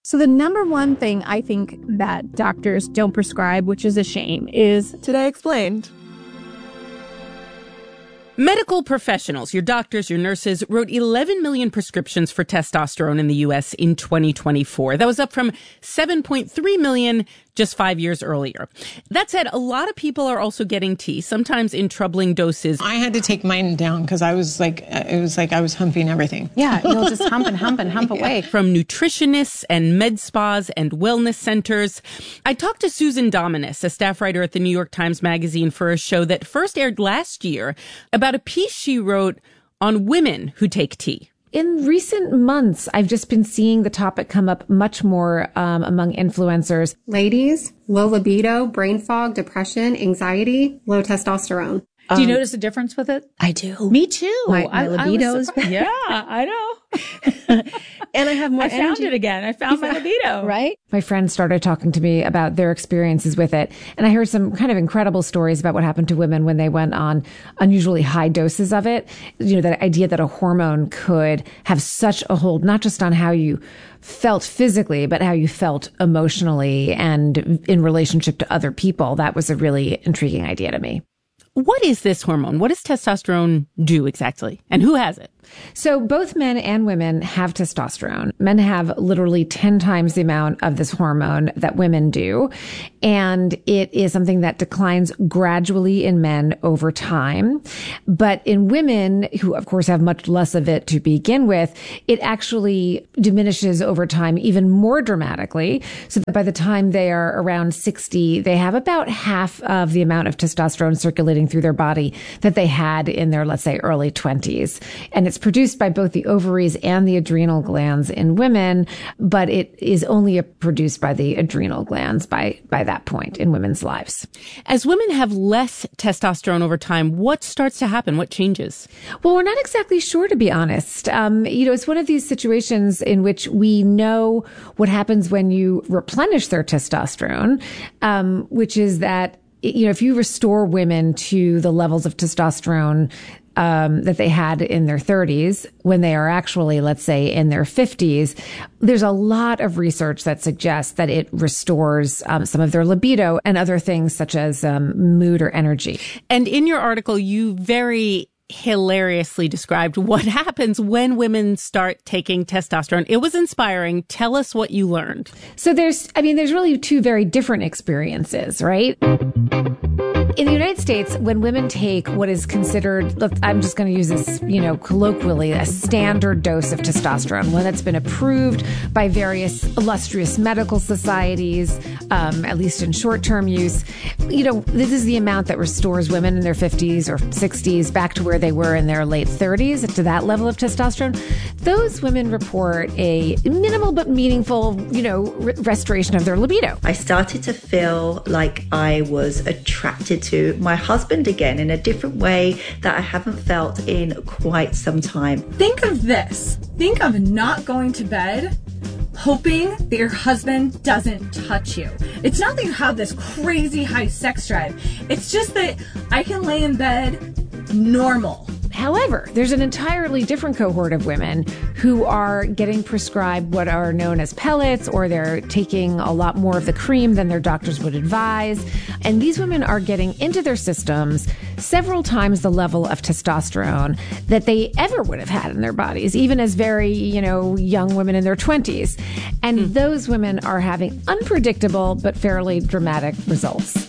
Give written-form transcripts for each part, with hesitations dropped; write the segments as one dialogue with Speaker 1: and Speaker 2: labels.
Speaker 1: So the number one thing I think that doctors don't prescribe, which is a shame, is
Speaker 2: Today Explained.
Speaker 3: Medical professionals, your doctors, your nurses, wrote 11 million prescriptions for testosterone in the U.S. in 2024. That was up from 7.3 million just 5 years earlier. That said, a lot of people are also getting T, sometimes in troubling doses.
Speaker 4: I had to take mine down because I was like, it was like I was humping everything.
Speaker 5: Yeah, you'll just hump and hump and hump away.
Speaker 3: From nutritionists and med spas and wellness centers. I talked to Susan Dominus, a staff writer at the New York Times Magazine, for a show that first aired last year about a piece she wrote on women who take T.
Speaker 5: In recent months, I've just been seeing the topic come up much more among influencers.
Speaker 6: Ladies, low libido, brain fog, depression, anxiety, low testosterone.
Speaker 7: Do you notice a difference with it?
Speaker 8: I do.
Speaker 7: Me too.
Speaker 8: My libido's
Speaker 7: yeah, I know.
Speaker 8: And I have more
Speaker 7: I
Speaker 8: energy.
Speaker 7: found it again. I found my libido.
Speaker 8: Right?
Speaker 5: My friends started talking to me about their experiences with it. And I heard some kind of incredible stories about what happened to women when they went on unusually high doses of it. You know, that idea that a hormone could have such a hold, not just on how you felt physically, but how you felt emotionally and in relationship to other people. That was a really intriguing idea to me.
Speaker 3: What is this hormone? What does testosterone do exactly? And who has it?
Speaker 5: So both men and women have testosterone. Men have literally 10 times the amount of this hormone that women do. And it is something that declines gradually in men over time. But in women, who of course have much less of it to begin with, it actually diminishes over time even more dramatically. So that by the time they are around 60, they have about half of the amount of testosterone circulating through their body that they had in their, let's say, early 20s. And it's produced by both the ovaries and the adrenal glands in women, but it is only produced by the adrenal glands by that point in women's lives.
Speaker 3: As women have less testosterone over time, what starts to happen? What changes?
Speaker 5: Well, we're not exactly sure, to be honest. It's one of these situations in which we know what happens when you replenish their testosterone, which is that, if you restore women to the levels of testosterone that they had in their 30s, when they are actually, let's say, in their 50s, there's a lot of research that suggests that it restores some of their libido and other things such as mood or energy.
Speaker 3: And in your article, you very hilariously described what happens when women start taking testosterone. It was inspiring. Tell us what you learned.
Speaker 5: So there's really two very different experiences, right? In the United States, when women take what is considered, I'm just going to use this, colloquially, a standard dose of testosterone, one that's been approved by various illustrious medical societies, at least in short-term use. This is the amount that restores women in their 50s or 60s back to where they were in their late 30s, to that level of testosterone. Those women report a minimal but meaningful, restoration of their libido.
Speaker 9: I started to feel like I was attracted to my husband again in a different way that I haven't felt in quite some time.
Speaker 10: Think of this. Think of not going to bed hoping that your husband doesn't touch you. It's not that you have this crazy high sex drive. It's just that I can lay in bed normal.
Speaker 5: However, there's an entirely different cohort of women who are getting prescribed what are known as pellets, or they're taking a lot more of the cream than their doctors would advise. And these women are getting into their systems several times the level of testosterone that they ever would have had in their bodies, even as very, young women in their 20s. And those women are having unpredictable but fairly dramatic results.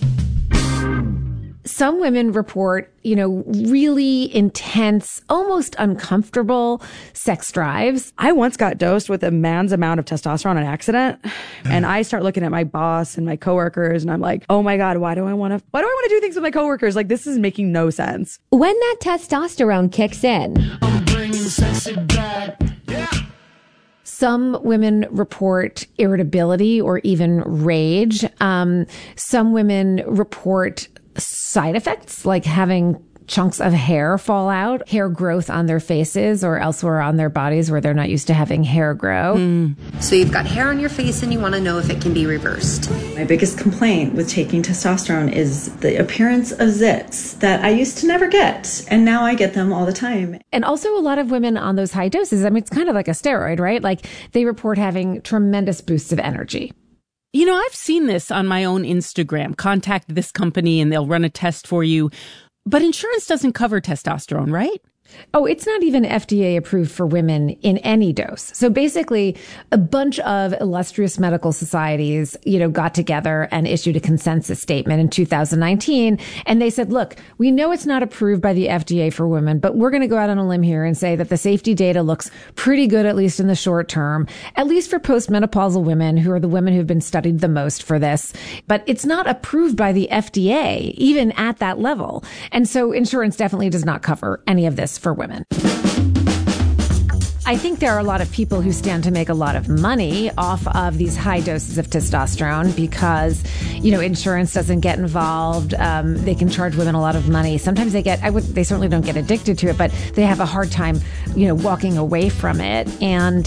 Speaker 5: Some women report, really intense, almost uncomfortable sex drives.
Speaker 2: I once got dosed with a man's amount of testosterone on accident. And I start looking at my boss and my coworkers and I'm like, oh my God, why do I want to do things with my coworkers? Like, this is making no sense.
Speaker 11: When that testosterone kicks in,
Speaker 12: I'm bringing sexy back. Yeah.
Speaker 5: Some women report irritability or even rage. Some women report side effects like having chunks of hair fall out, hair growth on their faces or elsewhere on their bodies where they're not used to having hair grow.
Speaker 13: So you've got hair on your face and you want to know if it can be reversed.
Speaker 9: My biggest complaint with taking testosterone is the appearance of zits that I used to never get, and now I get them all the time.
Speaker 5: And also a lot of women on those high doses, I mean, it's kind of like a steroid, right? Like they report having tremendous boosts of energy.
Speaker 3: You know, I've seen this on my own Instagram. Contact this company and they'll run a test for you. But insurance doesn't cover testosterone, right?
Speaker 5: Oh, it's not even FDA approved for women in any dose. So basically, a bunch of illustrious medical societies, got together and issued a consensus statement in 2019. And they said, look, we know it's not approved by the FDA for women, but we're going to go out on a limb here and say that the safety data looks pretty good, at least in the short term, at least for postmenopausal women who are the women who've been studied the most for this. But it's not approved by the FDA, even at that level. And so insurance definitely does not cover any of this for women. I think there are a lot of people who stand to make a lot of money off of these high doses of testosterone because, insurance doesn't get involved. They can charge women a lot of money. Sometimes they certainly don't get addicted to it, but they have a hard time, walking away from it. And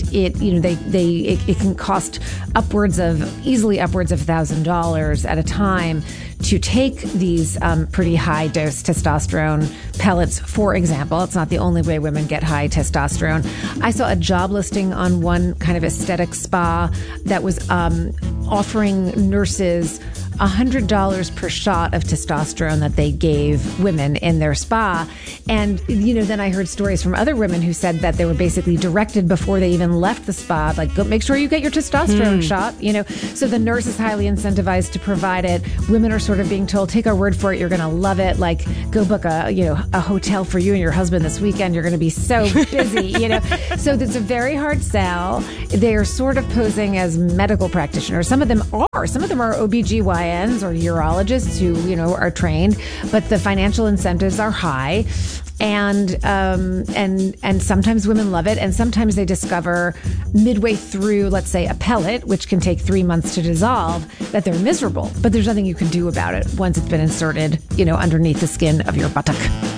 Speaker 5: it can cost easily upwards of $1,000 at a time to take these pretty high dose testosterone pellets, for example. It's not the only way women get high testosterone. I saw a job listing on one kind of aesthetic spa that was offering nurses $100 per shot of testosterone that they gave women in their spa. And, then I heard stories from other women who said that they were basically directed before they even left the spa, like, go make sure you get your testosterone shot, So the nurse is highly incentivized to provide it. Women are sort of being told, take our word for it, you're going to love it. Like, go book a hotel for you and your husband this weekend. You're going to be so busy, So it's a very hard sell. They're sort of posing as medical practitioners. Some of them are OBGYNs or urologists who, are trained, but the financial incentives are high. And sometimes women love it. And sometimes they discover midway through, let's say, a pellet, which can take 3 months to dissolve, that they're miserable. But there's nothing you can do about it once it's been inserted, underneath the skin of your buttock.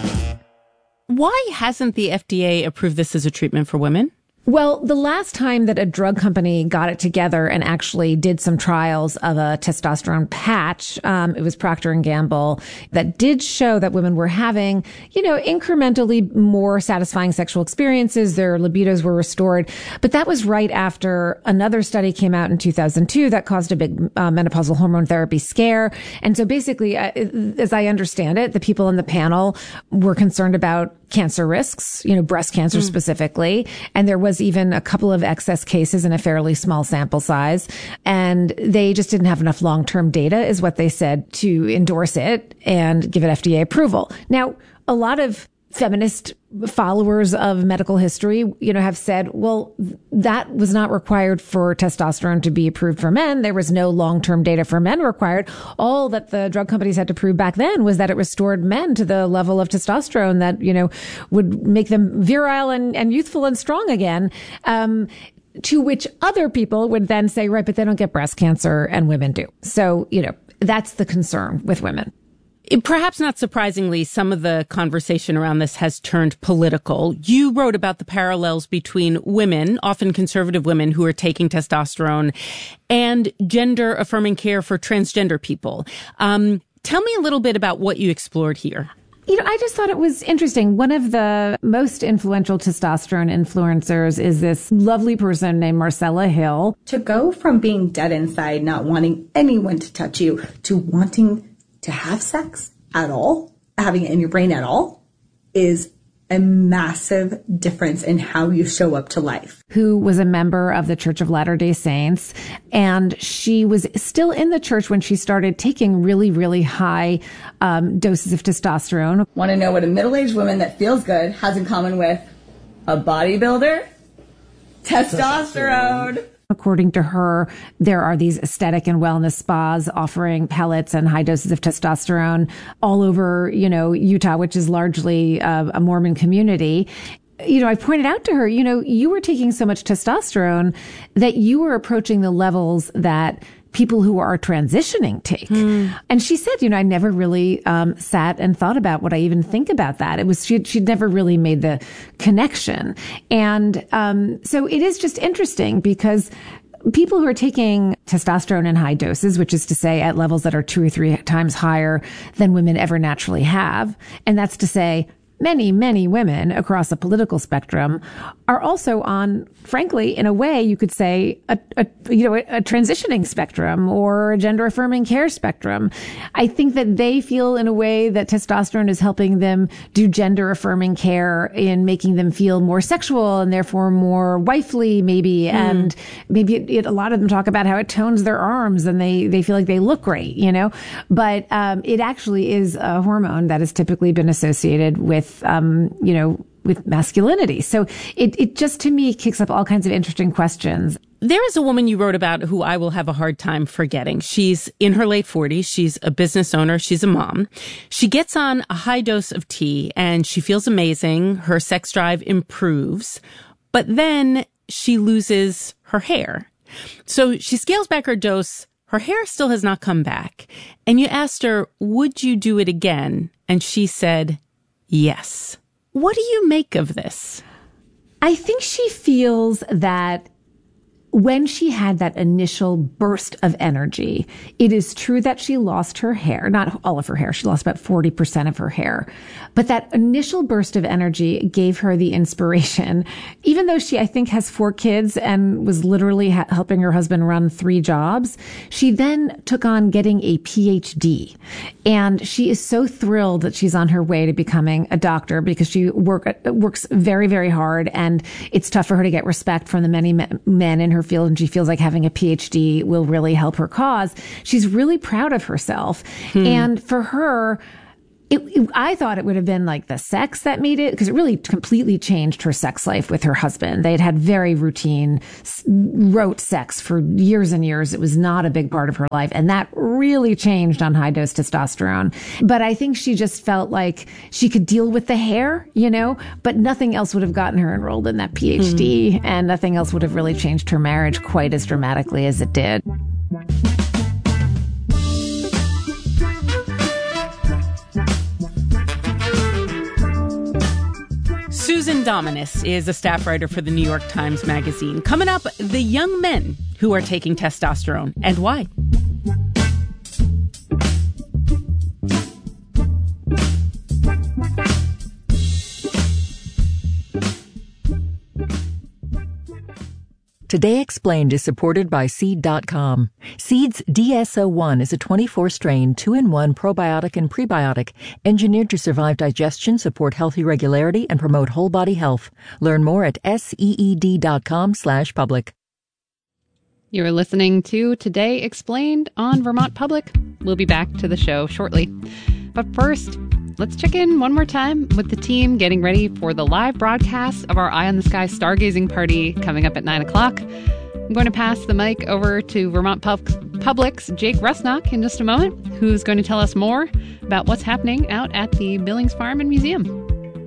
Speaker 3: Why hasn't the FDA approved this as a treatment for women?
Speaker 5: Well, the last time that a drug company got it together and actually did some trials of a testosterone patch, it was Procter & Gamble, that did show that women were having, incrementally more satisfying sexual experiences. Their libidos were restored. But that was right after another study came out in 2002 that caused a big menopausal hormone therapy scare. And so basically, as I understand it, the people in the panel were concerned about cancer risks, breast cancer specifically. And there was even a couple of excess cases in a fairly small sample size. And they just didn't have enough long-term data, is what they said, to endorse it and give it FDA approval. Now, a lot of feminist followers of medical history, have said, well, that was not required for testosterone to be approved for men. There was no long-term data for men required. All that the drug companies had to prove back then was that it restored men to the level of testosterone that, would make them virile and youthful and strong again. To which other people would then say, right, but they don't get breast cancer and women do. So, that's the concern with women.
Speaker 3: Perhaps not surprisingly, some of the conversation around this has turned political. You wrote about the parallels between women, often conservative women, who are taking testosterone and gender-affirming care for transgender people. Tell me a little bit about what you explored here.
Speaker 5: I just thought it was interesting. One of the most influential testosterone influencers is this lovely person named Marcella Hill.
Speaker 14: To go from being dead inside, not wanting anyone to touch you, to wanting to have sex at all, having it in your brain at all, is a massive difference in how you show up to life.
Speaker 5: Who was a member of the Church of Latter-day Saints. And she was still in the church when she started taking really, really high doses of testosterone.
Speaker 14: Want to know what a middle-aged woman that feels good has in common with a bodybuilder? Testosterone.
Speaker 5: According to her, there are these aesthetic and wellness spas offering pellets and high doses of testosterone all over, Utah, which is largely a Mormon community. I pointed out to her, you were taking so much testosterone that you were approaching the levels that people who are transitioning take. And she said, I never really sat and thought about what I even think about that. It was she'd never really made the connection. And so it is just interesting because people who are taking testosterone in high doses, which is to say at levels that are 2 or 3 times higher than women ever naturally have, and that's to say many, many women across the political spectrum are also on, frankly, in a way, you could say a transitioning spectrum or a gender affirming care spectrum. I think that they feel in a way that testosterone is helping them do gender affirming care in making them feel more sexual and therefore more wifely, maybe. And maybe a lot of them talk about how it tones their arms and they feel like they look great, but it actually is a hormone that has typically been associated with with masculinity. So it just, to me, kicks up all kinds of interesting questions.
Speaker 3: There is a woman you wrote about who I will have a hard time forgetting. She's in her late 40s. She's a business owner. She's a mom. She gets on a high dose of tea and she feels amazing. Her sex drive improves, but then she loses her hair. So she scales back her dose. Her hair still has not come back. And you asked her, would you do it again? And she said, yes. What do you make of this?
Speaker 5: I think she feels that when she had that initial burst of energy, it is true that she lost her hair, not all of her hair. She lost about 40% of her hair. But that initial burst of energy gave her the inspiration, even though she, I think, has 4 kids and was literally helping her husband run 3 jobs. She then took on getting a PhD. And she is so thrilled that she's on her way to becoming a doctor because she works very, very hard. And it's tough for her to get respect from the many men in her field, and she feels like having a PhD will really help her cause. She's really proud of herself. And for her, I thought it would have been like the sex that made it, because it really completely changed her sex life with her husband. They had very routine, rote sex for years and years. It was not a big part of her life. And that really changed on high dose testosterone. But I think she just felt like she could deal with the hair, but nothing else would have gotten her enrolled in that PhD. And nothing else would have really changed her marriage quite as dramatically as it did.
Speaker 3: Susan Dominus is a staff writer for the New York Times Magazine. Coming up, the young men who are taking testosterone and why.
Speaker 15: Today Explained is supported by Seed.com. Seed's DSO1 is a 24-strain, 2-in-1 probiotic and prebiotic engineered to survive digestion, support healthy regularity, and promote whole body health. Learn more at seed.com/public.
Speaker 16: You're listening to Today Explained on Vermont Public. We'll be back to the show shortly. But first, let's check in one more time with the team getting ready for the live broadcast of our Eye on the Sky stargazing party coming up at 9 o'clock. I'm going to pass the mic over to Vermont Public's Jake Rusnock in just a moment, who's going to tell us more about what's happening out at the Billings Farm and Museum.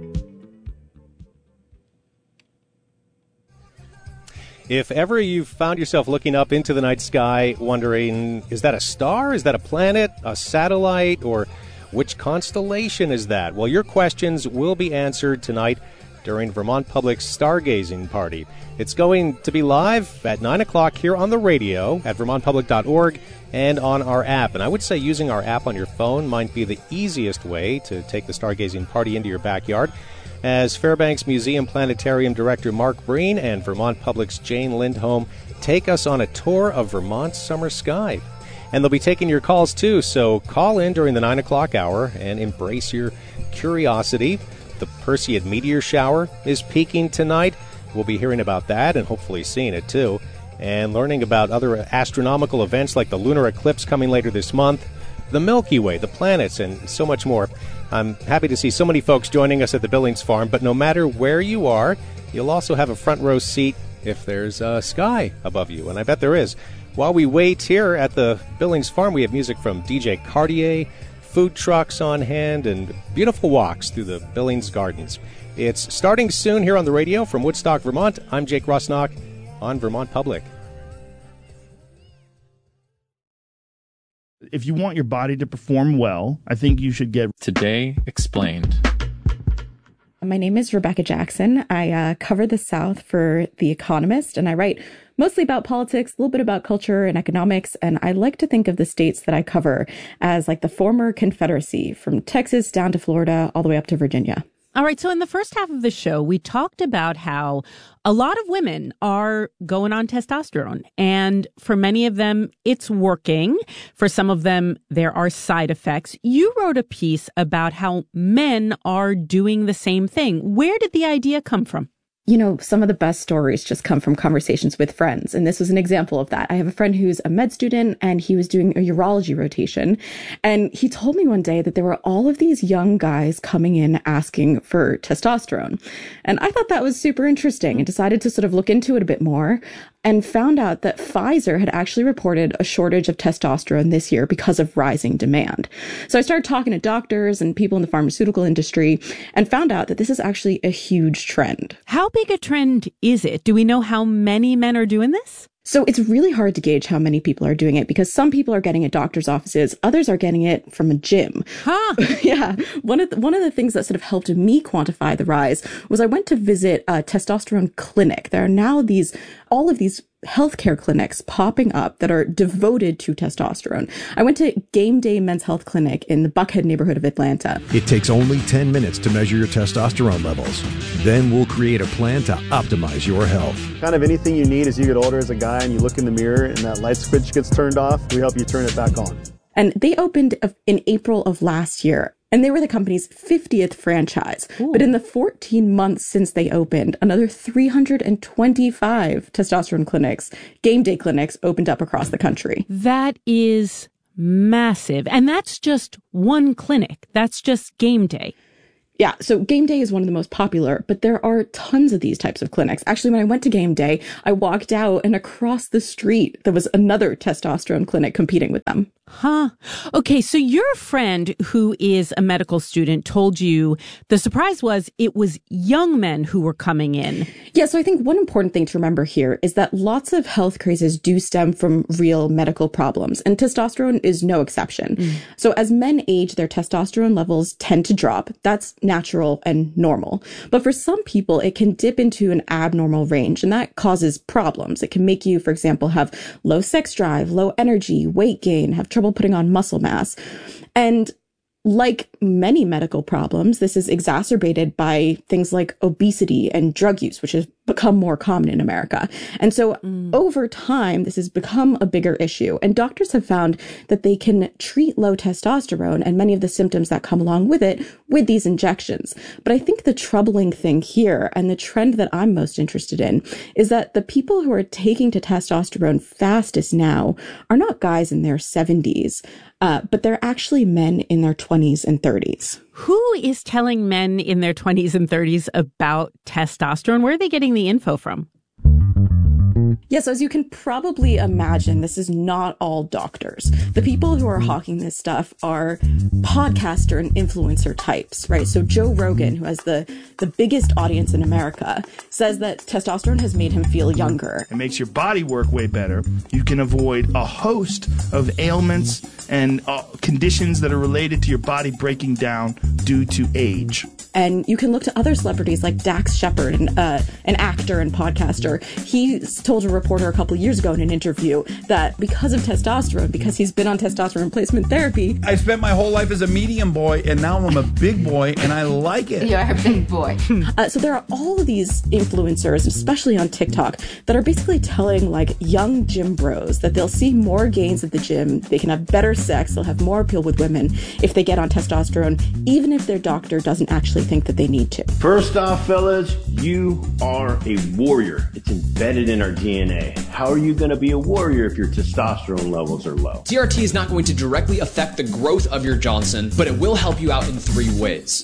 Speaker 17: If ever you've found yourself looking up into the night sky wondering, is that a star? Is that a planet? A satellite? Or which constellation is that? Well, your questions will be answered tonight during Vermont Public's stargazing party. It's going to be live at 9 o'clock here on the radio at vermontpublic.org and on our app. And I would say using our app on your phone might be the easiest way to take the stargazing party into your backyard, as Fairbanks Museum Planetarium Director Mark Breen and Vermont Public's Jane Lindholm take us on a tour of Vermont's summer sky. And they'll be taking your calls, too, so call in during the 9 o'clock hour and embrace your curiosity. The Perseid meteor shower is peaking tonight. We'll be hearing about that and hopefully seeing it, too, and learning about other astronomical events like the lunar eclipse coming later this month, the Milky Way, the planets, and so much more. I'm happy to see so many folks joining us at the Billings Farm, but no matter where you are, you'll also have a front row seat if there's a sky above you, and I bet there is. While we wait here at the Billings Farm, we have music from DJ Cartier, food trucks on hand, and beautiful walks through the Billings Gardens. It's starting soon here on the radio from Woodstock, Vermont. I'm Jake Rusnock on Vermont Public.
Speaker 18: If you want your body to perform well, I think you should get
Speaker 19: Today Explained.
Speaker 20: My name is Rebecca Jackson. I cover the South for The Economist, and I write mostly about politics, a little bit about culture and economics. And I like to think of the states that I cover as like the former Confederacy, from Texas down to Florida, all the way up to Virginia.
Speaker 3: All right. So in the first half of the show, we talked about how a lot of women are going on testosterone. And for many of them, it's working. For some of them, there are side effects. You wrote a piece about how men are doing the same thing. Where did the idea come from?
Speaker 20: You know, some of the best stories just come from conversations with friends. And this was an example of that. I have a friend who's a med student, and he was doing a urology rotation. And he told me one day that there were all of these young guys coming in asking for testosterone. And I thought that was super interesting and decided to sort of look into it a bit more, and found out that Pfizer had actually reported a shortage of testosterone this year because of rising demand. So I started talking to doctors and people in the pharmaceutical industry and found out that this is actually a huge trend.
Speaker 3: How big a trend is it? Do we know how many men are doing this?
Speaker 20: So it's really hard to gauge how many people are doing it, because some people are getting it at doctors' offices, others are getting it from a gym.
Speaker 3: Huh?
Speaker 20: Yeah. One of the things that sort of helped me quantify the rise was I went to visit a testosterone clinic. There are now all of these healthcare clinics popping up that are devoted to testosterone. I went to Game Day Men's Health Clinic in the Buckhead neighborhood of Atlanta.
Speaker 21: It takes only 10 minutes to measure your testosterone levels. Then we'll create a plan to optimize your health.
Speaker 22: Kind of anything you need as you get older as a guy and you look in the mirror and that light switch gets turned off, we help you turn it back on.
Speaker 20: And they opened in April of last year. And they were the company's 50th franchise. Ooh. But in the 14 months since they opened, another 325 testosterone clinics, Game Day clinics, opened up across the country.
Speaker 3: That is massive. And that's just one clinic. That's just Game Day.
Speaker 20: Yeah, so Game Day is one of the most popular, but there are tons of these types of clinics. Actually, when I went to Game Day, I walked out and across the street, there was another testosterone clinic competing with them.
Speaker 3: Huh. Okay, so your friend who is a medical student told you the surprise was it was young men who were coming in.
Speaker 20: Yeah, so I think one important thing to remember here is that lots of health crazes do stem from real medical problems, and testosterone is no exception. So as men age, their testosterone levels tend to drop. That's natural and normal. But for some people, it can dip into an abnormal range, and that causes problems. It can make you, for example, have low sex drive, low energy, weight gain, have trouble putting on muscle mass. And like many medical problems, this is exacerbated by things like obesity and drug use, which has become more common in America. And so over time, this has become a bigger issue. And doctors have found that they can treat low testosterone and many of the symptoms that come along with it with these injections. But I think the troubling thing here, and the trend that I'm most interested in, is that the people who are taking to testosterone fastest now are not guys in their 70s, but they're actually men in their 20s and 30s.
Speaker 3: Who is telling men in their 20s and 30s about testosterone? Where are they getting the info from?
Speaker 20: Yeah, so as you can probably imagine, this is not all doctors. The people who are hawking this stuff are podcaster and influencer types, right? So Joe Rogan, who has the biggest audience in America, says that testosterone has made him feel younger.
Speaker 18: It makes your body work way better. You can avoid a host of ailments and conditions that are related to your body breaking down due to age.
Speaker 20: And you can look to other celebrities like Dax Shepard, an actor and podcaster. He told a reporter a couple of years ago in an interview that because of testosterone, because he's been on testosterone replacement therapy.
Speaker 23: I spent my whole life as a medium boy, and now I'm a big boy, and I like it.
Speaker 24: You're a big boy.
Speaker 20: So there are all of these influencers, especially on TikTok, that are basically telling like young gym bros that they'll see more gains at the gym, they can have better sex, they'll have more appeal with women if they get on testosterone, even if their doctor doesn't actually think that they need to.
Speaker 25: First off, fellas, you are a warrior. It's embedded in our DNA. How are you going to be a warrior if your testosterone levels are low?
Speaker 26: TRT is not going to directly affect the growth of your Johnson, but it will help you out in 3 ways.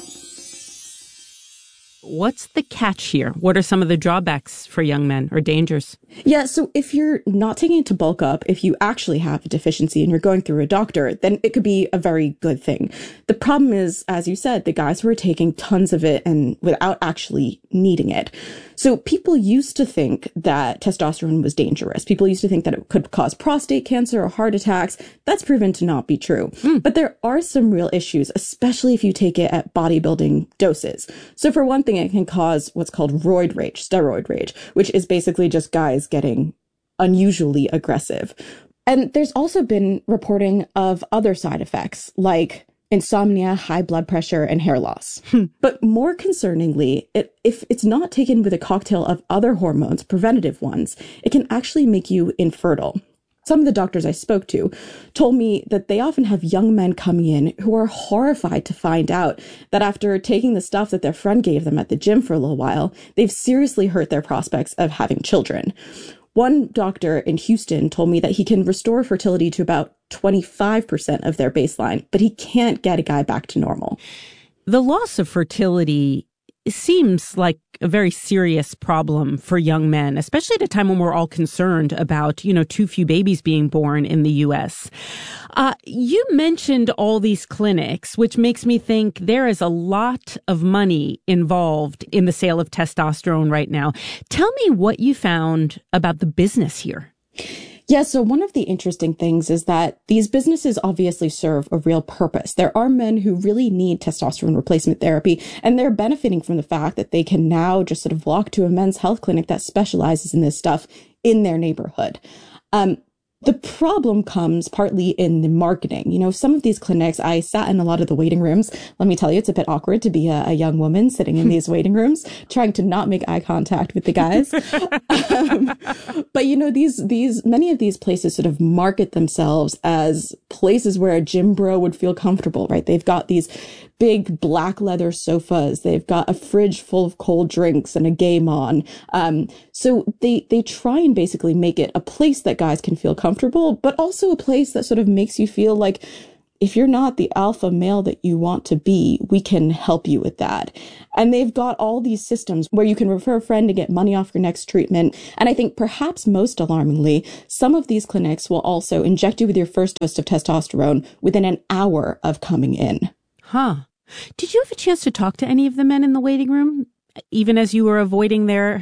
Speaker 3: What's the catch here? What are some of the drawbacks for young men or dangers?
Speaker 20: Yeah, so if you're not taking it to bulk up, if you actually have a deficiency and you're going through a doctor, then it could be a very good thing. The problem is, as you said, the guys who are taking tons of it and without actually needing it. So people used to think that testosterone was dangerous. People used to think that it could cause prostate cancer or heart attacks. That's proven to not be true. But there are some real issues, especially if you take it at bodybuilding doses. So for one thing, it can cause what's called roid rage, steroid rage, which is basically just guys getting unusually aggressive. And there's also been reporting of other side effects like insomnia, high blood pressure, and hair loss. But more concerningly, if it's not taken with a cocktail of other hormones, preventative ones, it can actually make you infertile. Some of the doctors I spoke to told me that they often have young men coming in who are horrified to find out that after taking the stuff that their friend gave them at the gym for a little while, they've seriously hurt their prospects of having children. One doctor in Houston told me that he can restore fertility to about 25% of their baseline, but he can't get a guy back to normal.
Speaker 3: The loss of fertility seems like a very serious problem for young men, especially at a time when we're all concerned about, too few babies being born in the U.S. You mentioned all these clinics, which makes me think there is a lot of money involved in the sale of testosterone right now. Tell me what you found about the business here.
Speaker 20: Yeah, so one of the interesting things is that these businesses obviously serve a real purpose. There are men who really need testosterone replacement therapy, and they're benefiting from the fact that they can now just sort of walk to a men's health clinic that specializes in this stuff in their neighborhood. The problem comes partly in the marketing. Some of these clinics, I sat in a lot of the waiting rooms. Let me tell you, it's a bit awkward to be a young woman sitting in these waiting rooms, trying to not make eye contact with the guys. But many of these places sort of market themselves as places where a gym bro would feel comfortable, right? They've got these big black leather sofas. They've got a fridge full of cold drinks and a game on. So they try and basically make it a place that guys can feel comfortable, but also a place that sort of makes you feel like if you're not the alpha male that you want to be, we can help you with that. And they've got all these systems where you can refer a friend to get money off your next treatment. And I think perhaps most alarmingly, some of these clinics will also inject you with your first dose of testosterone within an hour of coming in.
Speaker 3: Huh. Did you have a chance to talk to any of the men in the waiting room, even as you were avoiding their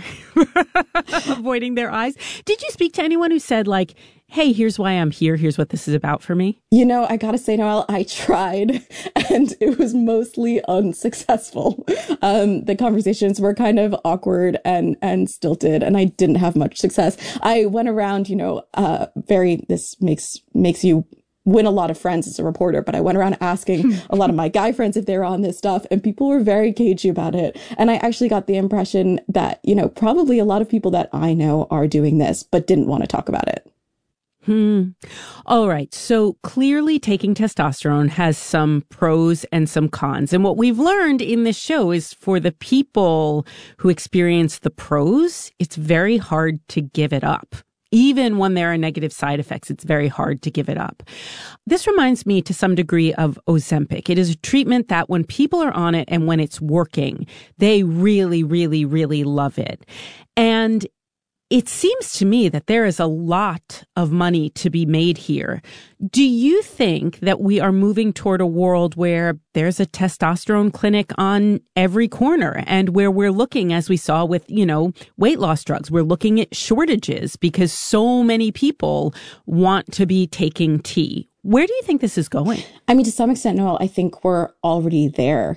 Speaker 3: eyes? Did you speak to anyone who said, like, hey, here's why I'm here. Here's what this is about for me?
Speaker 20: I got to say, Noelle, I tried and it was mostly unsuccessful. The conversations were kind of awkward and stilted, and I didn't have much success. I went around, this makes you win a lot of friends as a reporter, but I went around asking a lot of my guy friends if they were on this stuff, and people were very cagey about it. And I actually got the impression that, probably a lot of people that I know are doing this, but didn't want to talk about it.
Speaker 3: All right. So clearly taking testosterone has some pros and some cons. And what we've learned in this show is for the people who experience the pros, it's very hard to give it up. Even when there are negative side effects, it's very hard to give it up. This reminds me to some degree of Ozempic. It is a treatment that when people are on it and when it's working, they really, really, really love it. And it seems to me that there is a lot of money to be made here. Do you think that we are moving toward a world where there's a testosterone clinic on every corner and where we're looking, as we saw with, weight loss drugs, we're looking at shortages because so many people want to be taking T? Where do you think this is going?
Speaker 20: I mean, to some extent, Noelle, I think we're already there.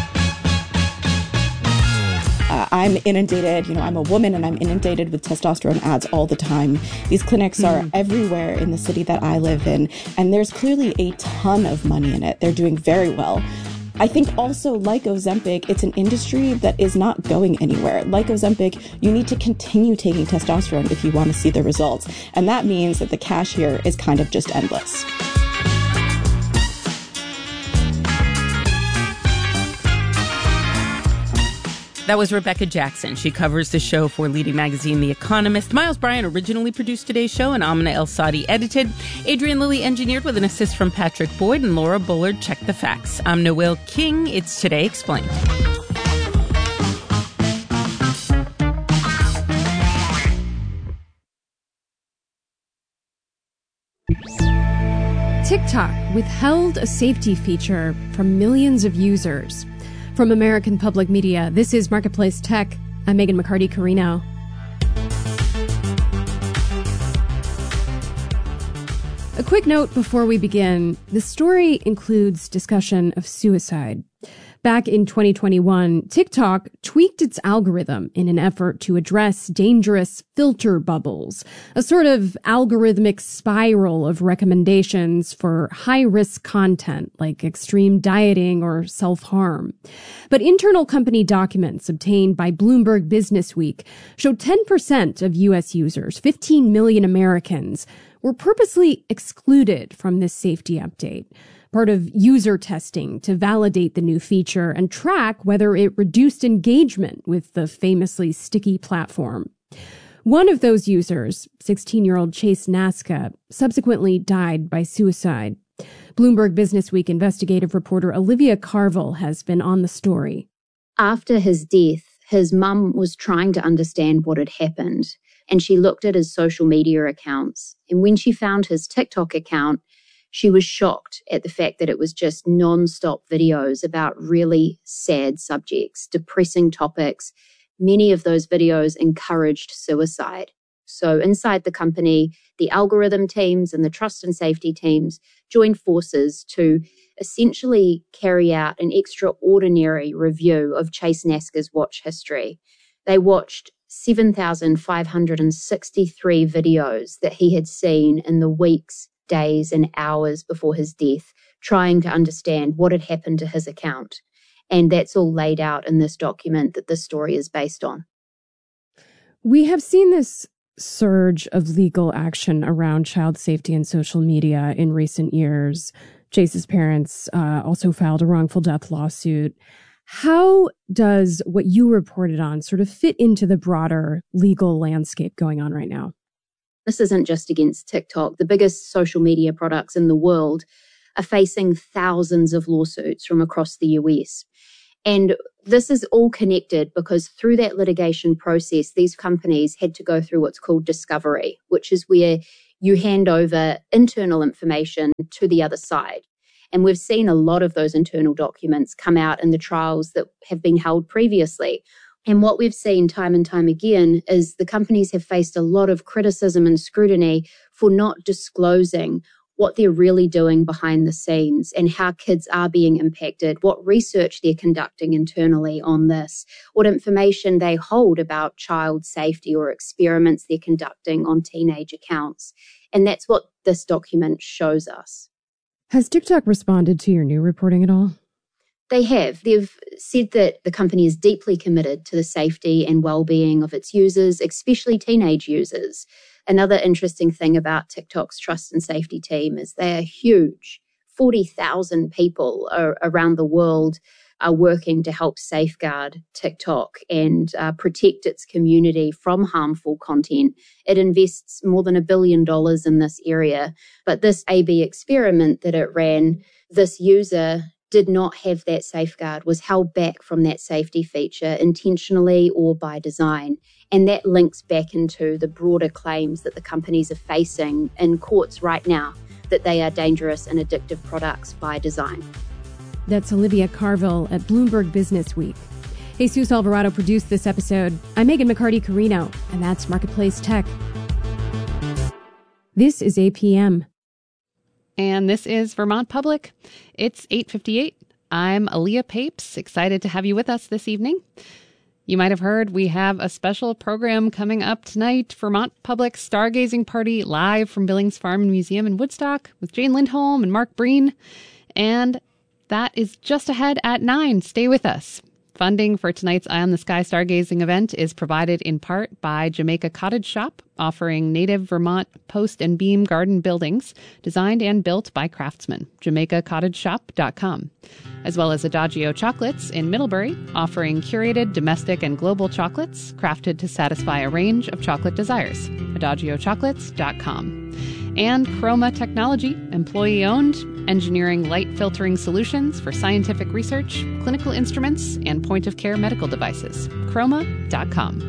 Speaker 20: I'm inundated, I'm a woman and I'm inundated with testosterone ads all the time. These clinics are everywhere in the city that I live in, and there's clearly a ton of money in it. They're doing very well. I think also, like Ozempic, it's an industry that is not going anywhere. Like Ozempic, you need to continue taking testosterone if you want to see the results. And that means that the cash here is kind of just endless.
Speaker 3: That was Rebecca Jackson. She covers the show for leading magazine The Economist. Miles Bryan originally produced today's show, and Amina El-Sadi edited. Adrian Lilly engineered with an assist from Patrick Boyd, and Laura Bullard checked the facts. I'm Noelle King. It's Today Explained.
Speaker 1: TikTok withheld a safety feature from millions of users. From American Public Media, this is Marketplace Tech. I'm Megan McCarty-Carino. A quick note before we begin. The story includes discussion of suicide. Back in 2021, TikTok tweaked its algorithm in an effort to address dangerous filter bubbles, a sort of algorithmic spiral of recommendations for high-risk content like extreme dieting or self-harm. But internal company documents obtained by Bloomberg Businessweek showed 10% of U.S. users, 15 million Americans, were purposely excluded from this safety update, part of user testing to validate the new feature and track whether it reduced engagement with the famously sticky platform. One of those users, 16-year-old Chase Naska, subsequently died by suicide. Bloomberg Businessweek investigative reporter Olivia Carville has been on the story.
Speaker 4: After his death, his mum was trying to understand what had happened, and she looked at his social media accounts. And when she found his TikTok account, she was shocked at the fact that it was just non-stop videos about really sad subjects, depressing topics. Many of those videos encouraged suicide. So inside the company, the algorithm teams and the trust and safety teams joined forces to essentially carry out an extraordinary review of Chase Naska's watch history. They watched 7,563 videos that he had seen in the weeks, days, and hours before his death, trying to understand what had happened to his account. And that's all laid out in this document that this story is based on.
Speaker 1: We have seen this surge of legal action around child safety and social media in recent years. Chase's parents also filed a wrongful death lawsuit. How does what you reported on sort of fit into the broader legal landscape going on right now?
Speaker 4: This isn't just against TikTok. The biggest social media products in the world are facing thousands of lawsuits from across the US. And this is all connected because through that litigation process, these companies had to go through what's called discovery, which is where you hand over internal information to the other side. And we've seen a lot of those internal documents come out in the trials that have been held previously. And what we've seen time and time again is the companies have faced a lot of criticism and scrutiny for not disclosing what they're really doing behind the scenes and how kids are being impacted, what research they're conducting internally on this, what information they hold about child safety or experiments they're conducting on teenage accounts. And that's what this document shows us.
Speaker 1: Has TikTok responded to your new reporting at all?
Speaker 4: They have. They've said that the company is deeply committed to the safety and well-being of its users, especially teenage users. Another interesting thing about TikTok's trust and safety team is they are huge. 40,000 people around the world are working to help safeguard TikTok and protect its community from harmful content. It invests more than $1 billion in this area. But this A/B experiment that it ran, this user did not have that safeguard, was held back from that safety feature intentionally or by design. And that links back into the broader claims that the companies are facing in courts right now, that they are dangerous and addictive products by design.
Speaker 1: That's Olivia Carville at Bloomberg Businessweek. Jesus Alvarado produced this episode. I'm Megan McCarty-Carino, and that's Marketplace Tech. This is APM.
Speaker 16: And this is Vermont Public. It's 8:58. I'm Aaliyah Papes, excited to have you with us this evening. You might have heard we have a special program coming up tonight, Vermont Public Stargazing Party, live from Billings Farm and Museum in Woodstock with Jane Lindholm and Mark Breen. And that is just ahead at 9. Stay with us. Funding for tonight's Eye on the Sky stargazing event is provided in part by Jamaica Cottage Shop, offering native Vermont post and beam garden buildings designed and built by craftsmen. JamaicaCottageShop.com. As well as Adagio Chocolates in Middlebury, offering curated domestic and global chocolates crafted to satisfy a range of chocolate desires. AdagioChocolates.com. And Chroma Technology, employee-owned, engineering light filtering solutions for scientific research, clinical instruments, and point-of-care medical devices. Chroma.com.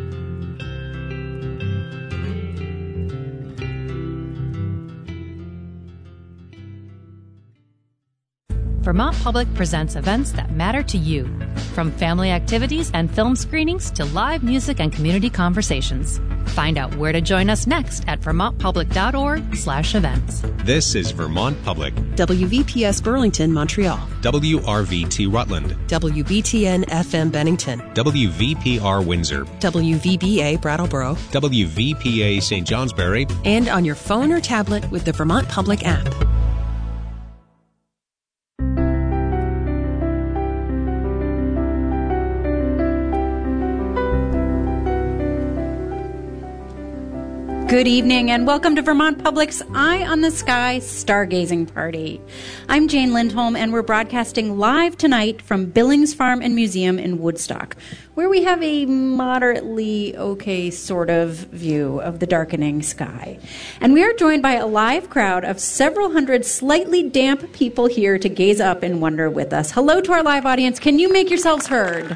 Speaker 6: Vermont Public presents events that matter to you. From family activities and film screenings to live music and community conversations. Find out where to join us next at vermontpublic.org/events.
Speaker 7: This is Vermont Public.
Speaker 8: WVPS Burlington, Montreal.
Speaker 7: WRVT Rutland.
Speaker 8: WBTN FM Bennington.
Speaker 7: WVPR Windsor.
Speaker 8: WVBA Brattleboro.
Speaker 7: WVPA St. Johnsbury.
Speaker 8: And on your phone or tablet with the Vermont Public app.
Speaker 10: Good evening and welcome to Vermont Public's Eye on the Sky Stargazing Party. I'm Jane Lindholm and we're broadcasting live tonight from Billings Farm and Museum in Woodstock, where we have a moderately okay sort of view of the darkening sky. And we are joined by a live crowd of several hundred slightly damp people here to gaze up in wonder with us. Hello to our live audience. Can you make yourselves heard?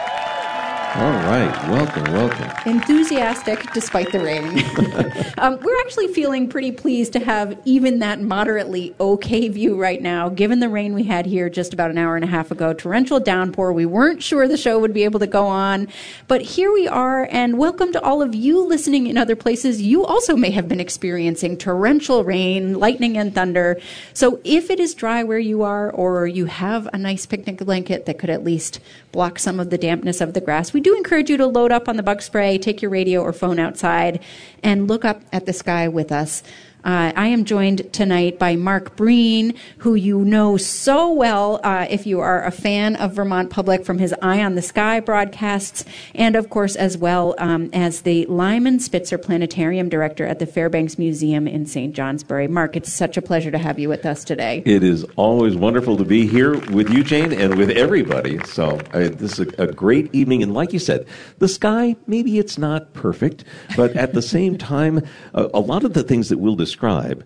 Speaker 19: All right. Welcome.
Speaker 10: Enthusiastic despite the rain. We're actually feeling pretty pleased to have even that moderately okay view right now, given the rain we had here just about an hour and a half ago. Torrential downpour. We weren't sure the show would be able to go on, but here we are, and welcome to all of you listening in other places. You also may have been experiencing torrential rain, lightning, and thunder. So if it is dry where you are, or you have a nice picnic blanket that could at least block some of the dampness of the grass, we do encourage you to load up on the bug spray, take your radio or phone outside, and look up at the sky with us. I am joined tonight by Mark Breen, who you know so well if you are a fan of Vermont Public from his Eye on the Sky broadcasts, and of course as well as the Lyman Spitzer Planetarium Director at the Fairbanks Museum in St. Johnsbury. Mark, it's such a pleasure to have you with us today.
Speaker 19: It is always wonderful to be here with you, Jane, and with everybody. So this is a great evening, and like you said, the sky, maybe it's not perfect, but at the same time, a lot of the things that we'll describe,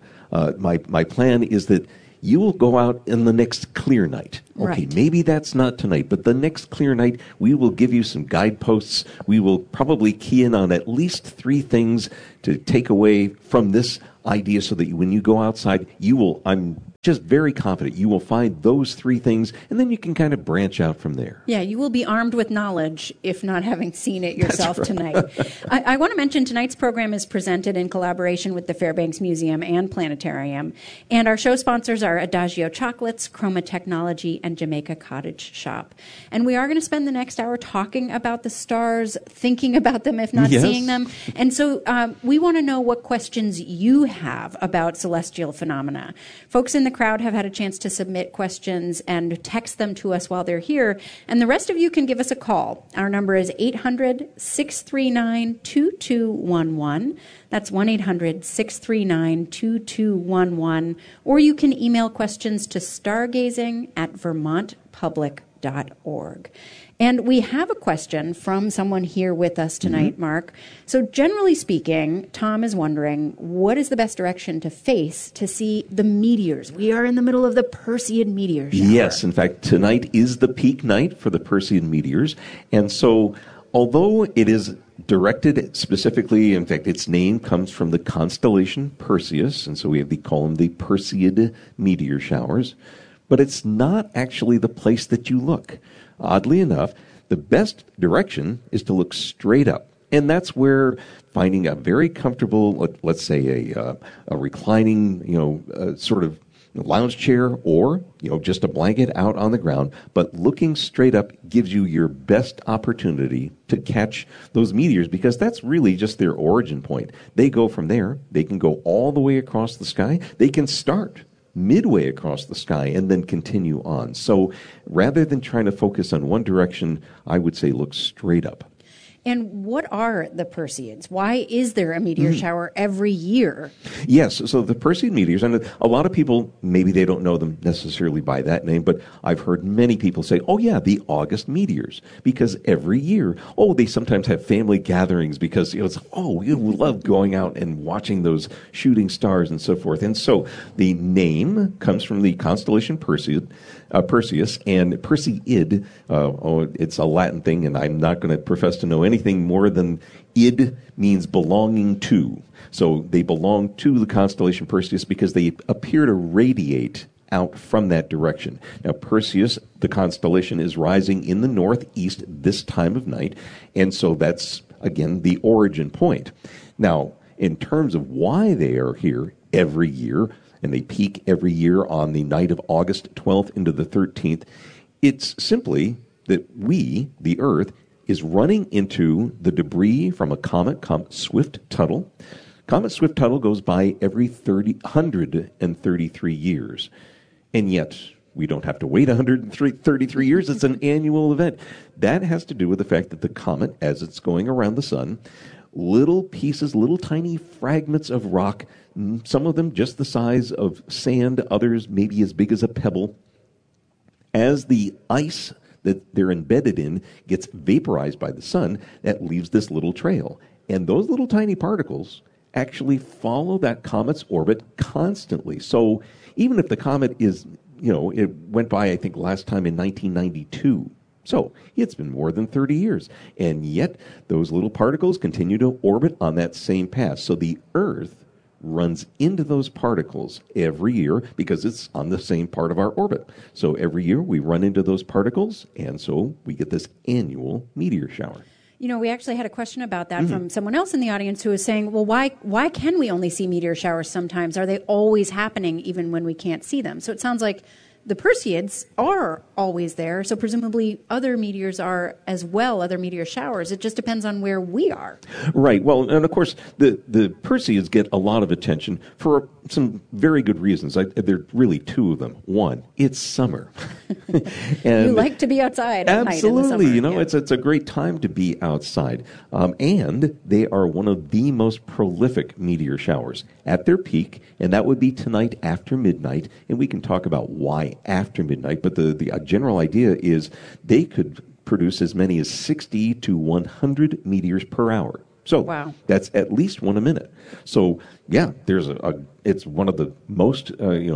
Speaker 19: my plan is that you will go out in the next clear night. Okay,
Speaker 10: right.
Speaker 19: Maybe that's not tonight, but the next clear night, we will give you some guideposts. We will probably key in on at least 3 things to take away from this idea so that when you go outside, I'm just very confident you will find those 3 things, and then you can kind of branch out from there.
Speaker 10: Yeah, you will be armed with knowledge, if not having seen it yourself tonight. I want to mention tonight's program is presented in collaboration with the Fairbanks Museum and Planetarium, and our show sponsors are Adagio Chocolates, Chroma Technology, and Jamaica Cottage Shop. And we are going to spend the next hour talking about the stars, thinking about them, if not seeing them. And so we want to know what questions you have about celestial phenomena. Folks in the crowd have had a chance to submit questions and text them to us while they're here, and the rest of you can give us a call. Our number is 800-639-2211. That's 1-800-639-2211. Or you can email questions to stargazing@vermontpublic.org. And we have a question from someone here with us tonight, Mark. So generally speaking, Tom is wondering, what is the best direction to face to see the meteors? We are in the middle of the Perseid meteor shower.
Speaker 19: Yes, in fact, tonight is the peak night for the Perseid meteors. And so, although it is directed specifically, in fact, its name comes from the constellation Perseus, and so we call them the Perseid meteor showers, but it's not actually the place that you look. Oddly enough, the best direction is to look straight up. And that's where finding a very comfortable, let's say a reclining, sort of lounge chair, or, just a blanket out on the ground, but looking straight up gives you your best opportunity to catch those meteors, because that's really just their origin point. They go from there. They can go all the way across the sky. They can start midway across the sky and then continue on. So rather than trying to focus on one direction, I would say look straight up.
Speaker 10: And what are the Perseids? Why is there a meteor shower every year?
Speaker 19: Yes, so the Perseid meteors, and a lot of people, maybe they don't know them necessarily by that name, but I've heard many people say, oh yeah, the August meteors, because every year, they sometimes have family gatherings because we love going out and watching those shooting stars and so forth. And so the name comes from the constellation Perseus, and Perseid, it's a Latin thing, and I'm not going to profess to know anything more than id means belonging to. So they belong to the constellation Perseus because they appear to radiate out from that direction. Now, Perseus, the constellation, is rising in the northeast this time of night, and so that's, again, the origin point. Now, in terms of why they are here every year, and they peak every year on the night of August 12th into the 13th, it's simply that we, the Earth, is running into the debris from a comet, Comet Swift-Tuttle. Comet Swift-Tuttle goes by every 133 years. And yet, we don't have to wait 133 years. It's an annual event. That has to do with the fact that the comet, as it's going around the sun, little pieces, little tiny fragments of rock, some of them just the size of sand, others maybe as big as a pebble, as the ice that they're embedded in gets vaporized by the sun, that leaves this little trail. And those little tiny particles actually follow that comet's orbit constantly. So even if the comet is, it went by, I think, last time in 1992. So it's been more than 30 years. And yet those little particles continue to orbit on that same path. So the Earth runs into those particles every year because it's on the same part of our orbit. So every year we run into those particles, and so we get this annual meteor shower.
Speaker 10: We actually had a question about that from someone else in the audience who was saying, well, why can we only see meteor showers sometimes? Are they always happening even when we can't see them? So it sounds like the Perseids are always there, so presumably other meteors are as well, other meteor showers. It just depends on where we are.
Speaker 19: Right. Well, and of course, the Perseids get a lot of attention for some very good reasons. There are really two of them. One, it's summer.
Speaker 10: And you like to be outside at night in the summer.
Speaker 19: Absolutely. It's a great time to be outside. And they are one of the most prolific meteor showers at their peak, and that would be tonight after midnight, and we can talk about why after midnight, but the general idea is they could produce as many as 60 to 100 meteors per hour. So wow. That's at least one a minute. So yeah, it's one of the most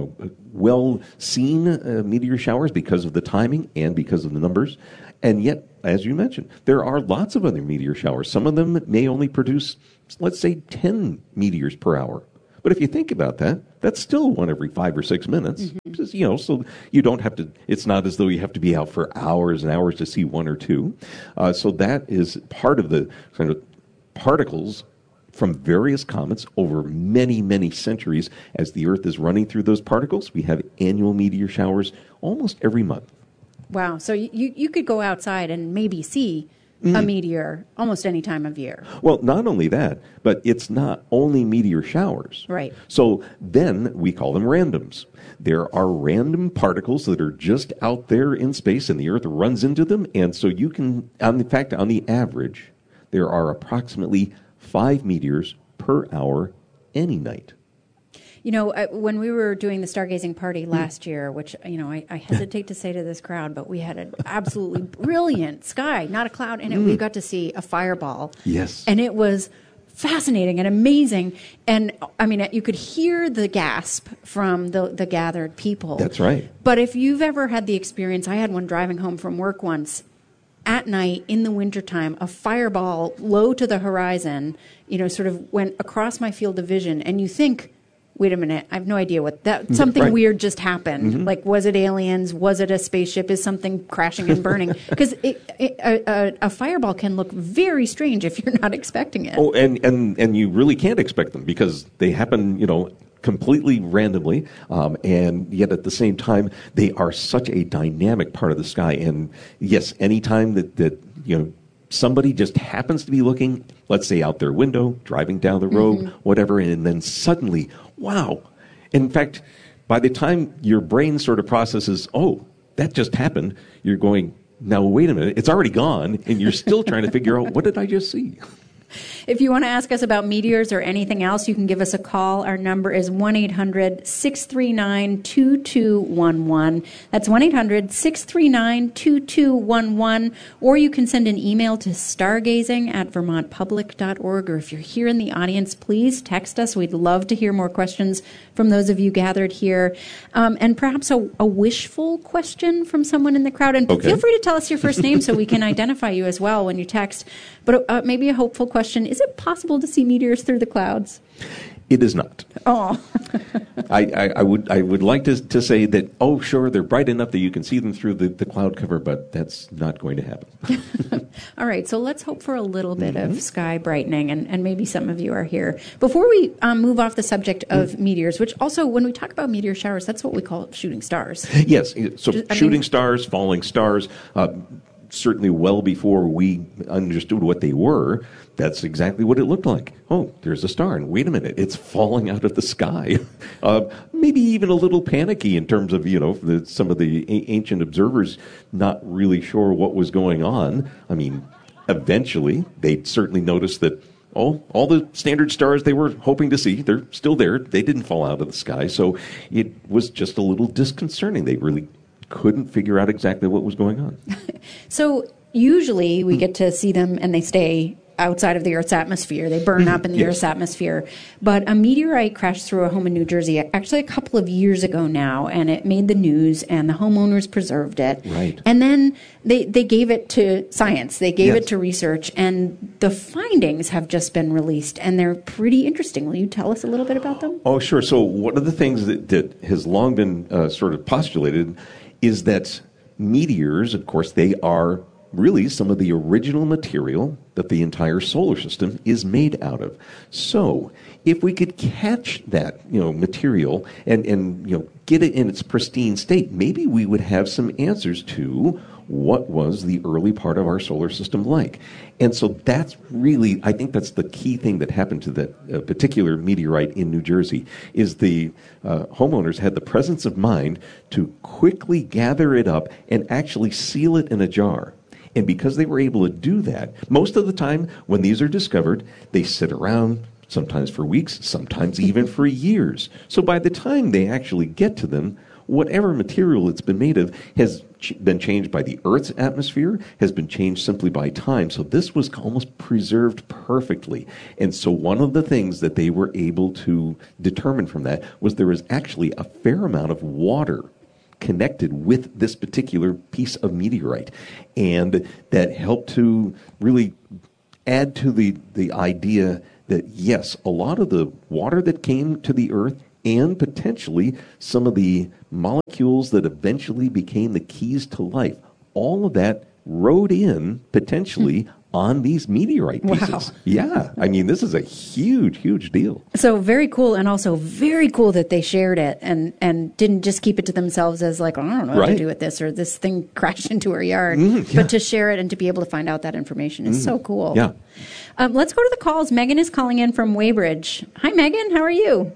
Speaker 19: well-seen meteor showers because of the timing and because of the numbers. And yet, as you mentioned, there are lots of other meteor showers. Some of them may only produce, let's say, 10 meteors per hour. But if you think about that, that's still one every 5 or 6 minutes. So you don't have to, it's not as though you have to be out for hours and hours to see one or two. So that is part of the kind of particles from various comets over many, many centuries. As the Earth is running through those particles, we have annual meteor showers almost every month.
Speaker 10: Wow. So you could go outside and maybe see a meteor almost any time of year.
Speaker 19: Well, not only that, but it's not only meteor showers.
Speaker 10: Right.
Speaker 19: So then we call them randoms. There are random particles that are just out there in space, and the Earth runs into them. And so you can, on the average, there are approximately 5 meteors per hour any night.
Speaker 10: When we were doing the stargazing party last year, which, I hesitate to say to this crowd, but we had an absolutely brilliant sky, not a cloud in it. We got to see a fireball.
Speaker 19: Yes.
Speaker 10: And it was fascinating and amazing. And, you could hear the gasp from the gathered people.
Speaker 19: That's right.
Speaker 10: But if you've ever had the experience, I had one driving home from work once, at night in the wintertime, a fireball low to the horizon, sort of went across my field of vision. And you think, wait a minute, I have no idea something weird just happened. Like, was it aliens? Was it a spaceship? Is something crashing and burning? Because a fireball can look very strange if you're not expecting it.
Speaker 19: Oh, and you really can't expect them because they happen, completely randomly, and yet at the same time, they are such a dynamic part of the sky. And yes, anytime that somebody just happens to be looking, let's say out their window, driving down the road, whatever, and then suddenly, wow. In fact, by the time your brain sort of processes, oh, that just happened, you're going, now wait a minute, it's already gone, and you're still trying to figure out, what did I just see?
Speaker 10: If you want to ask us about meteors or anything else, you can give us a call. Our number is 1-800-639-2211. That's 1-800-639-2211. Or you can send an email to stargazing@vermontpublic.org. Or if you're here in the audience, please text us. We'd love to hear more questions from those of you gathered here. And perhaps a wishful question from someone in the crowd. And feel free to tell us your first name so we can identify you as well when you text. But maybe a hopeful question. Is it possible to see meteors through the clouds?
Speaker 19: It is not.
Speaker 10: Oh.
Speaker 19: I would like to say that, oh, sure, they're bright enough that you can see them through the cloud cover, but that's not going to happen.
Speaker 10: All right, so let's hope for a little bit of sky brightening, and maybe some of you are here. Before we move off the subject of meteors, which also, when we talk about meteor showers, that's what we call shooting stars.
Speaker 19: Yes, so shooting stars, falling stars, certainly well before we understood what they were, that's exactly what it looked like. Oh, there's a star, and wait a minute, it's falling out of the sky. Maybe even a little panicky in terms of, some of the ancient observers not really sure what was going on. I mean, eventually, they certainly noticed that, all the standard stars they were hoping to see, they're still there. They didn't fall out of the sky, so it was just a little disconcerting. They really couldn't figure out exactly what was going on.
Speaker 10: So usually we get to see them and they stay outside of the Earth's atmosphere. They burn up in the Earth's atmosphere. But a meteorite crashed through a home in New Jersey actually a couple of years ago now, and it made the news, and the homeowners preserved it.
Speaker 19: Right.
Speaker 10: And then they gave it to science. They gave it to research, and the findings have just been released, and they're pretty interesting. Will you tell us a little bit about them?
Speaker 19: Oh, sure. So one of the things that has long been sort of postulated is that meteors, of course, they are really some of the original material that the entire solar system is made out of. So if we could catch that, material and get it in its pristine state, maybe we would have some answers to what was the early part of our solar system like. And so that's really, I think that's the key thing that happened to that particular meteorite in New Jersey, is the homeowners had the presence of mind to quickly gather it up and actually seal it in a jar. And because they were able to do that, most of the time when these are discovered, they sit around, sometimes for weeks, sometimes even for years. So by the time they actually get to them, whatever material it's been made of has been changed by the Earth's atmosphere, has been changed simply by time. So this was almost preserved perfectly. And so one of the things that they were able to determine from that was there was actually a fair amount of water connected with this particular piece of meteorite. And that helped to really add to the idea that, yes, a lot of the water that came to the Earth and potentially some of the molecules that eventually became the keys to life, all of that rode in potentially on these meteorite pieces.
Speaker 10: Wow.
Speaker 19: Yeah. I mean, this is a huge, huge deal.
Speaker 10: So very cool, and also very cool that they shared it and didn't just keep it to themselves as like, I don't know what to do with this, or this thing crashed into our yard. But to share it and to be able to find out that information is so cool.
Speaker 19: Yeah.
Speaker 10: Let's go to the calls. Megan is calling in from Weybridge. Hi, Megan. How are you?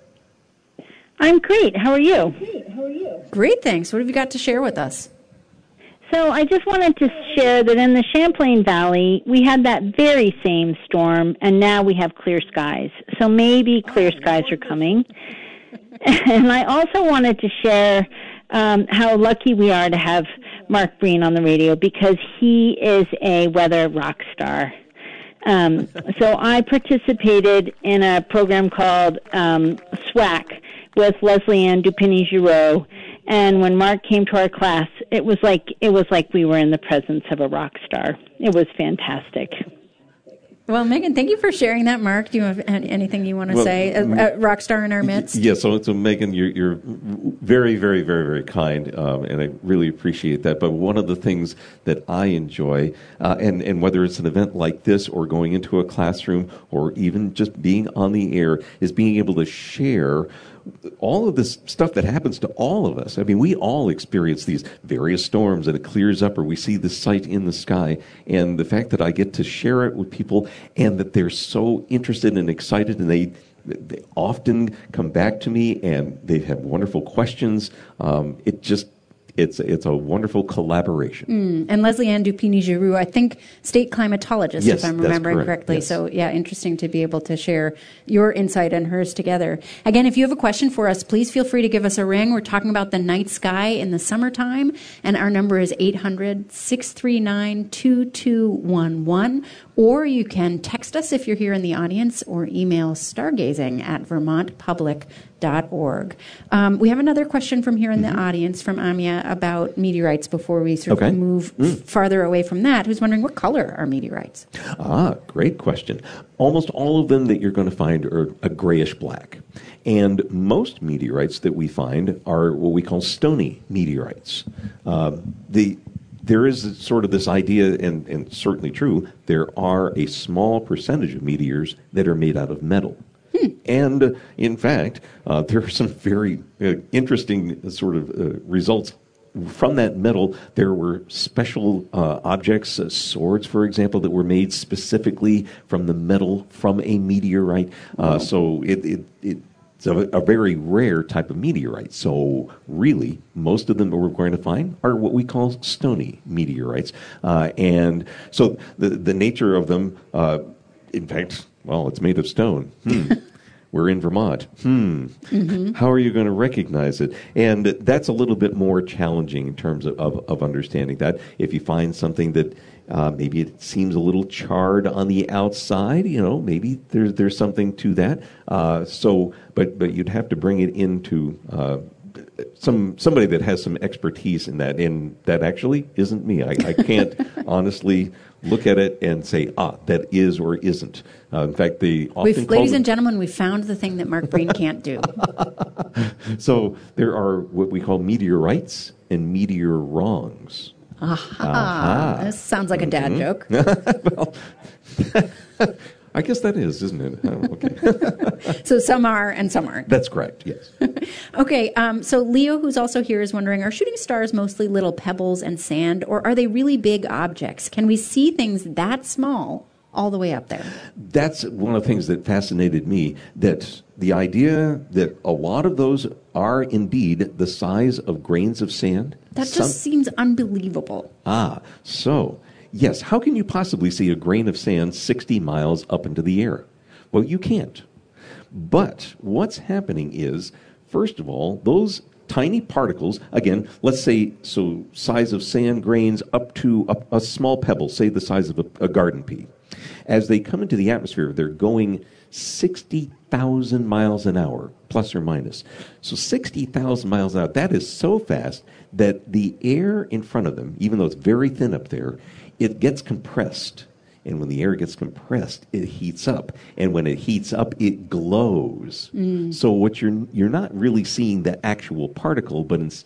Speaker 2: I'm great. How are you?
Speaker 10: Great, thanks. What have you got to share with us?
Speaker 2: So I just wanted to share that in the Champlain Valley, we had that very same storm, and now we have clear skies. So maybe clear skies are coming. And I also wanted to share how lucky we are to have Mark Breen on the radio, because he is a weather rock star. So I participated in a program called SWAC with Leslie Ann Dupini-Giroux. And when Mark came to our class, it was like we were in the presence of a rock star. It was fantastic.
Speaker 10: Well, Megan, thank you for sharing that. Mark, do you have anything you want to say? A rock star in our midst?
Speaker 19: Yes, so Megan, you're very, very, very, very kind, and I really appreciate that. But one of the things that I enjoy, and whether it's an event like this or going into a classroom or even just being on the air, is being able to share all of this stuff that happens to all of us. I mean, we all experience these various storms, and it clears up, or we see the sight in the sky. And the fact that I get to share it with people, and that they're so interested and excited, and they often come back to me, and they have wonderful questions. It's a wonderful collaboration.
Speaker 10: And Leslie Ann Dupini-Giroux, I think state climatologist,
Speaker 19: yes,
Speaker 10: if I'm remembering correctly.
Speaker 19: Yes.
Speaker 10: So, yeah, interesting to be able to share your insight and hers together. Again, if you have a question for us, please feel free to give us a ring. We're talking about the night sky in the summertime, and our number is 800-639-2211. Or you can text us if you're here in the audience, or email stargazing@vermontpublic.org. We have another question from here in the audience from Amia. about meteorites before we sort of move farther away from that, who's wondering what color are meteorites?
Speaker 19: Great question. Almost all of them that you're going to find are a grayish black. And most meteorites that we find are what we call stony meteorites. There is sort of this idea, and certainly true, there are a small percentage of meteors that are made out of metal. And, in fact, there are some very interesting sort of results. From that metal, there were special objects, swords, for example, that were made specifically from the metal from a meteorite. So it's a very rare type of meteorite. So really, most of them that we're going to find are what we call stony meteorites. And so the nature of them, in fact, well, it's made of stone. We're in Vermont. How are you going to recognize it? And that's a little bit more challenging in terms of understanding that. If you find something that maybe it seems a little charred on the outside, maybe there's something to that. But you'd have to bring it into somebody that has some expertise in that, and that actually isn't me. I can't honestly look at it and say, that is or isn't. In fact, they often
Speaker 10: ladies and gentlemen, we found the thing that Mark Breen can't do.
Speaker 19: So there are what we call meteorites and meteor-wrongs.
Speaker 10: This sounds like a dad joke.
Speaker 19: Well, I guess that is, isn't it? Okay.
Speaker 10: So some are and some aren't.
Speaker 19: That's correct, yes.
Speaker 10: Okay, so Leo, who's also here, is wondering, are shooting stars mostly little pebbles and sand, or are they really big objects? Can we see things that small all the way up there?
Speaker 19: That's one of the things that fascinated me, that the idea that a lot of those are indeed the size of grains of sand.
Speaker 10: That just seems unbelievable.
Speaker 19: So... yes, how can you possibly see a grain of sand 60 miles up into the air? Well, you can't. But what's happening is, first of all, those tiny particles, again, let's say, so size of sand grains up to a small pebble, say the size of a garden pea. As they come into the atmosphere, they're going 60,000 miles an hour, plus or minus. So 60,000 miles an hour, that is so fast that the air in front of them, even though it's very thin up there, it gets compressed. And when the air gets compressed, it heats up. And when it heats up, it glows. So what you're not really seeing the actual particle, but instead